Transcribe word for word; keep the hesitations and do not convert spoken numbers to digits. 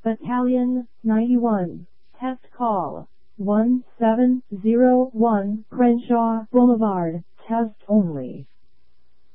Battalion, ninety-one. Test call. one seven zero one Crenshaw Boulevard. Test only.